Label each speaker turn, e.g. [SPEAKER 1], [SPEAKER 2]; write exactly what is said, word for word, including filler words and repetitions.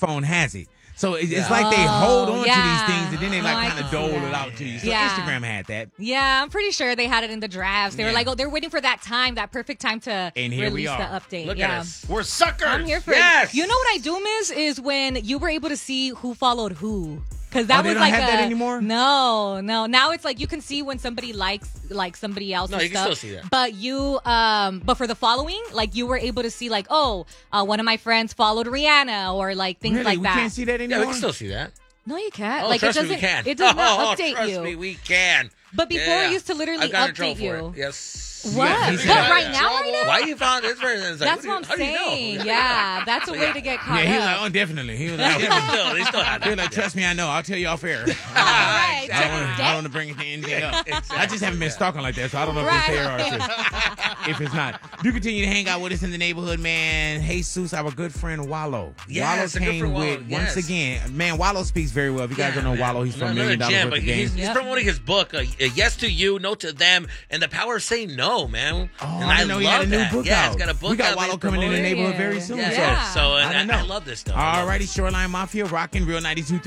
[SPEAKER 1] phone has it. So it's, it's
[SPEAKER 2] Yeah.
[SPEAKER 1] like they hold
[SPEAKER 3] Oh,
[SPEAKER 1] on
[SPEAKER 3] yeah.
[SPEAKER 1] to these things and then they
[SPEAKER 3] No,
[SPEAKER 1] like
[SPEAKER 3] I
[SPEAKER 1] kind of
[SPEAKER 3] can see
[SPEAKER 1] dole
[SPEAKER 3] that.
[SPEAKER 1] it out to you. So
[SPEAKER 3] Yeah.
[SPEAKER 1] Instagram had that.
[SPEAKER 3] Yeah, I'm pretty sure they had it in the drafts. They were
[SPEAKER 1] Yeah.
[SPEAKER 3] like, oh, they're waiting for that time, that perfect time to
[SPEAKER 1] And here we
[SPEAKER 3] release the
[SPEAKER 1] are.
[SPEAKER 3] update.
[SPEAKER 2] Look
[SPEAKER 3] yeah.
[SPEAKER 2] at us. We're suckers.
[SPEAKER 3] I'm here for
[SPEAKER 2] yes.
[SPEAKER 3] it. You know what I do miss is when you were able to see who followed who. Because that
[SPEAKER 1] Oh, they
[SPEAKER 3] was
[SPEAKER 1] don't
[SPEAKER 3] like
[SPEAKER 1] have
[SPEAKER 3] a,
[SPEAKER 1] that anymore?
[SPEAKER 3] No, no. Now it's like you can see when somebody likes like somebody else's
[SPEAKER 2] No, you can
[SPEAKER 3] stuff.
[SPEAKER 2] still see that.
[SPEAKER 3] But you, um, but for the following, like you were able to see like, oh, uh, one of my friends followed Rihanna or like things
[SPEAKER 1] Really?
[SPEAKER 3] like
[SPEAKER 1] we
[SPEAKER 3] that.
[SPEAKER 1] can't see that
[SPEAKER 2] Yeah,
[SPEAKER 1] anymore?
[SPEAKER 2] we can still see that.
[SPEAKER 3] No, you can't.
[SPEAKER 2] Oh,
[SPEAKER 3] like
[SPEAKER 2] trust
[SPEAKER 3] it
[SPEAKER 2] me,
[SPEAKER 3] doesn't.
[SPEAKER 2] we can.
[SPEAKER 3] It does not
[SPEAKER 2] oh,
[SPEAKER 3] update
[SPEAKER 2] trust
[SPEAKER 3] you.
[SPEAKER 2] me, we can.
[SPEAKER 3] But before
[SPEAKER 2] Yeah.
[SPEAKER 3] it used to literally
[SPEAKER 2] I've gotten in trouble
[SPEAKER 3] update
[SPEAKER 2] for
[SPEAKER 3] you.
[SPEAKER 2] it. Yes.
[SPEAKER 3] What?
[SPEAKER 2] Yeah,
[SPEAKER 1] He
[SPEAKER 2] we
[SPEAKER 1] said
[SPEAKER 2] got
[SPEAKER 1] that.
[SPEAKER 3] right
[SPEAKER 2] in
[SPEAKER 3] now,
[SPEAKER 2] trouble.
[SPEAKER 3] right now?
[SPEAKER 2] Why you found this? It's like,
[SPEAKER 3] That's what I'm
[SPEAKER 2] how do you know?
[SPEAKER 3] saying. Yeah, that's a
[SPEAKER 2] So,
[SPEAKER 3] way
[SPEAKER 2] yeah.
[SPEAKER 3] to get caught
[SPEAKER 1] Yeah, he was like,
[SPEAKER 3] up.
[SPEAKER 1] oh, definitely. He was like,
[SPEAKER 2] Yeah, but still, they still have
[SPEAKER 1] he was
[SPEAKER 2] that.
[SPEAKER 1] like, trust me, I know. I'll tell you off air.
[SPEAKER 3] All right,
[SPEAKER 1] I don't
[SPEAKER 3] so
[SPEAKER 1] want to. I don't want to bring it to anything else. I just haven't been stalking like that, so I don't know if it's fair or if it's, if it's not. Do continue to hang out with us in the neighborhood, man. Jesus, our good friend Wallow.
[SPEAKER 2] Yes, a
[SPEAKER 1] Wallow
[SPEAKER 2] good
[SPEAKER 1] came
[SPEAKER 2] friend Wallow,
[SPEAKER 1] with
[SPEAKER 2] yes.
[SPEAKER 1] once again. Man, Wallow speaks very well. If you guys
[SPEAKER 2] Yeah,
[SPEAKER 1] don't know
[SPEAKER 2] man.
[SPEAKER 1] Wallow, he's from
[SPEAKER 2] Another
[SPEAKER 1] Million Dollar
[SPEAKER 2] gem,
[SPEAKER 1] Worth
[SPEAKER 2] but
[SPEAKER 1] of Games.
[SPEAKER 2] he's, he's
[SPEAKER 3] Yep.
[SPEAKER 2] promoting his book, uh, Yes to You, No to Them, and the Power of Saying No, man.
[SPEAKER 1] Oh,
[SPEAKER 2] and
[SPEAKER 1] I didn't know he had a
[SPEAKER 2] love
[SPEAKER 1] new
[SPEAKER 2] that.
[SPEAKER 1] book
[SPEAKER 2] yeah,
[SPEAKER 1] out.
[SPEAKER 2] he's got a book
[SPEAKER 1] we got
[SPEAKER 2] out.
[SPEAKER 1] Wallow
[SPEAKER 2] he's
[SPEAKER 1] coming in the
[SPEAKER 2] promoting.
[SPEAKER 1] neighborhood very soon.
[SPEAKER 3] Yeah.
[SPEAKER 1] So,
[SPEAKER 2] Yeah, so and
[SPEAKER 1] I
[SPEAKER 2] I,
[SPEAKER 1] don't know.
[SPEAKER 2] I love this stuff. I love
[SPEAKER 1] Alrighty,
[SPEAKER 2] it.
[SPEAKER 1] Shoreline Mafia rocking Real ninety-two.